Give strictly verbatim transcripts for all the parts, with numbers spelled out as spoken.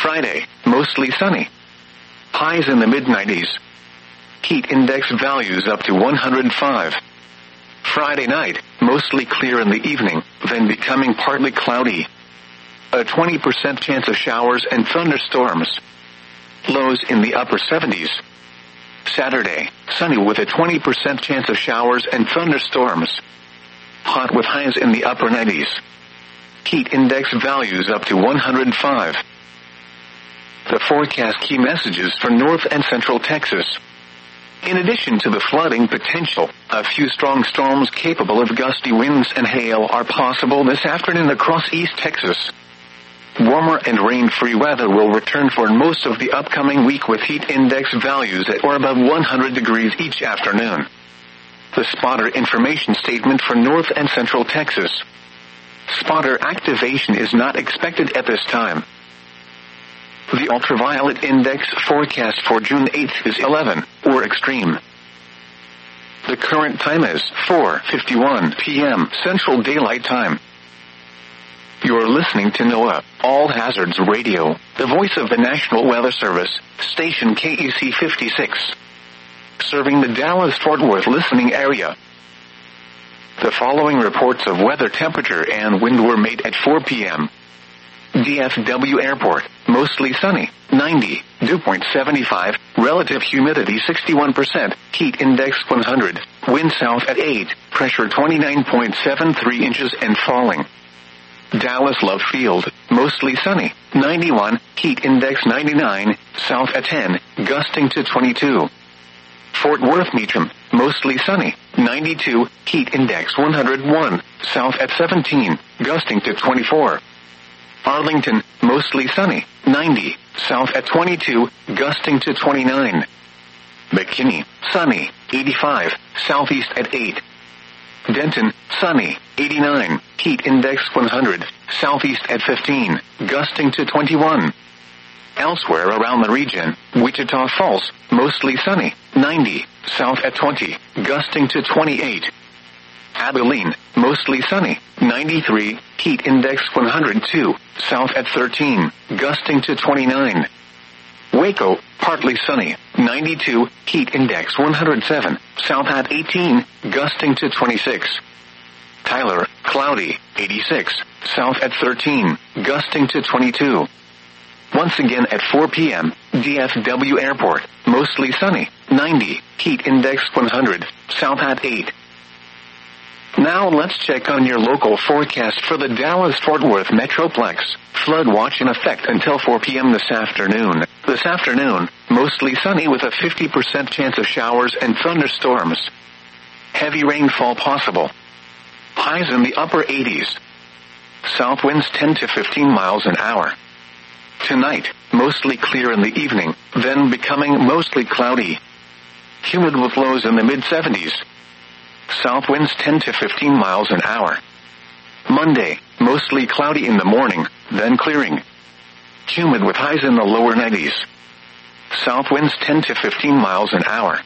Friday, mostly sunny. Highs in the mid nineties. Heat index values up to one hundred five. Friday night, mostly clear in the evening, then becoming partly cloudy. A twenty percent chance of showers and thunderstorms. Lows in the upper seventies. Saturday, sunny with a twenty percent chance of showers and thunderstorms. Hot with highs in the upper nineties. Heat index values up to one hundred five. The forecast key messages for North and Central Texas. In addition to the flooding potential, a few strong storms capable of gusty winds and hail are possible this afternoon across East Texas. Warmer and rain-free weather will return for most of the upcoming week with heat index values at or above one hundred degrees each afternoon. The spotter information statement for North and Central Texas. Spotter activation is not expected at this time. The ultraviolet index forecast for June eighth is eleven, or extreme. The current time is four fifty-one p.m. Central Daylight Time. You're listening to NOAA, All Hazards Radio, the voice of the National Weather Service, station K E C fifty-six. Serving the Dallas-Fort Worth listening area. The following reports of weather temperature and wind were made at four p.m. D F W Airport, mostly sunny, ninety, dew point seventy-five, relative humidity sixty-one percent, heat index one hundred, wind south at eight, pressure twenty-nine point seven three inches and falling. Dallas Love Field, mostly sunny, ninety-one, heat index ninety-nine, south at ten, gusting to twenty-two. Fort Worth Meacham, mostly sunny, ninety-two, heat index one hundred one, south at seventeen, gusting to twenty-four. Arlington, mostly sunny, ninety, south at twenty-two, gusting to twenty-nine. McKinney, sunny, eighty-five, southeast at eight. Denton, sunny, eighty-nine, heat index one hundred, southeast at fifteen, gusting to twenty-one. Elsewhere around the region, Wichita Falls, mostly sunny, ninety, south at twenty, gusting to twenty-eight. Abilene, mostly sunny, ninety-three, heat index one hundred two, south at thirteen, gusting to twenty-nine. Waco, partly sunny, ninety-two, heat index one hundred seven, south at eighteen, gusting to twenty-six. Tyler, cloudy, eighty-six, south at thirteen, gusting to twenty-two. Once again at four p.m., D F W Airport, mostly sunny, ninety, heat index one hundred, south at eight. Now let's check on your local forecast for the Dallas-Fort Worth Metroplex. Flood watch in effect until four p.m. this afternoon. This afternoon, mostly sunny with a fifty percent chance of showers and thunderstorms. Heavy rainfall possible. Highs in the upper eighties. South winds ten to fifteen miles an hour. Tonight, mostly clear in the evening, then becoming mostly cloudy. Humid with lows in the mid seventies. South winds ten to fifteen miles an hour. Monday, mostly cloudy in the morning, then clearing. Humid with highs in the lower nineties. South winds ten to fifteen miles an hour.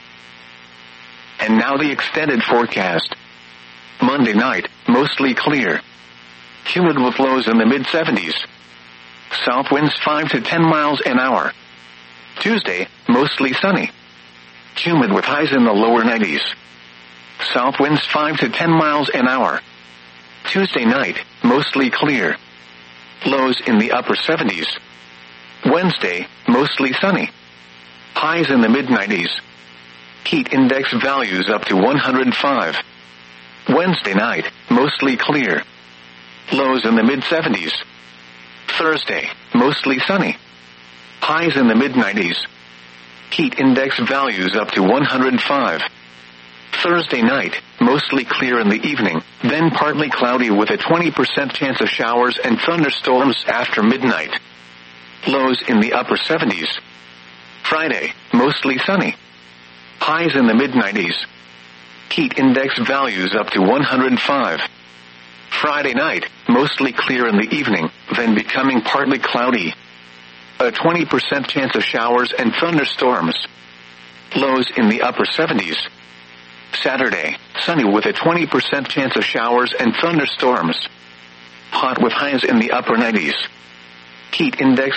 And now the extended forecast. Monday night, mostly clear. Humid with lows in the mid seventies. South winds five to ten miles an hour. Tuesday, mostly sunny. Humid with highs in the lower nineties. South winds five to ten miles an hour. Tuesday night, mostly clear. Lows in the upper seventies. Wednesday, mostly sunny. Highs in the mid nineties. Heat index values up to one hundred five. Wednesday night, mostly clear. Lows in the mid seventies. Thursday, mostly sunny. Highs in the mid nineties. Heat index values up to one hundred five. Thursday night, mostly clear in the evening, then partly cloudy with a twenty percent chance of showers and thunderstorms after midnight. Lows in the upper seventies. Friday, mostly sunny. Highs in the mid nineties. Heat index values up to one hundred five. Friday night, mostly clear in the evening, then becoming partly cloudy. A twenty percent chance of showers and thunderstorms. Lows in the upper seventies. Saturday, sunny with a twenty percent chance of showers and thunderstorms. Hot with highs in the upper nineties. Heat index